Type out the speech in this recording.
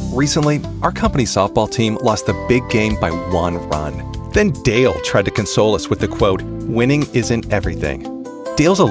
Recently, our company softball team lost the big game by 1 run. Then Dale tried to console us with the quote, "Winning isn't everything." Dale's a